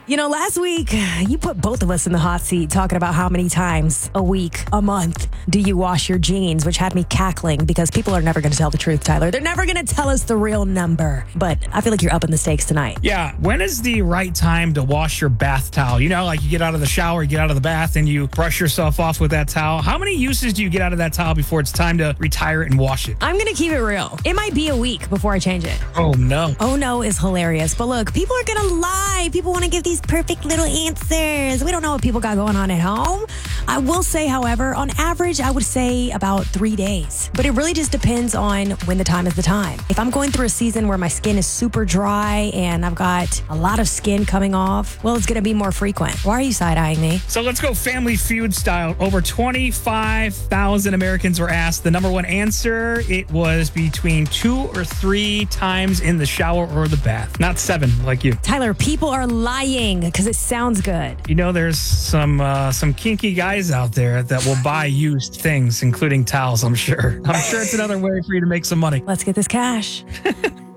Last week, you put both of us in the hot seat talking about how many times a week, a month, do you wash your jeans, which had me cackling because people are never going to tell the truth, Tyler. They're never going to tell us the real number. But I feel like you're up in the stakes tonight. Yeah. When is the right time to wash your bath towel? Like you get out of the shower, you get out of the bath, and you brush yourself off with that towel. How many uses do you get out of that towel before it's time to retire it and wash it? I'm going to keep it real. It might be a week before I change it. Oh, no. Oh, no is hilarious. But look, people are going to lie. People want to give these perfect little answers. We don't know what people got going on at home. I will say, however, on average, I would say about 3 days. But it really just depends on when the time is the time. If I'm going through a season where my skin is super dry and I've got a lot of skin coming off, well, it's going to be more frequent. Why are you side-eyeing me? So let's go Family Feud style. Over 25,000 Americans were asked. The number one answer, it was between 2 or 3 times in the shower or the bath. Not 7 like you. Tyler, people are lying because it sounds good. There's some kinky guys out there that will buy used things, including towels, I'm sure. I'm sure it's another way for you to make some money. Let's get this cash.